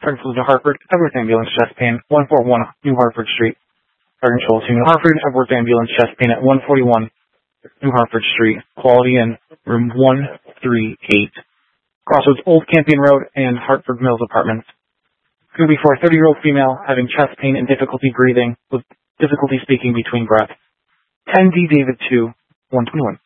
Principal to Hartford, Edwards Ambulance, chest pain, 141 New Hartford Street. Fire control to New Hartford, Edwards Ambulance, chest pain at 141 New Hartford Street. Quality in room 138. Crossroads Old Campion Road and Hartford Mills Apartments. Could be for a 30-year-old female having chest pain and difficulty breathing with difficulty speaking between breaths. 10D David 2, 121.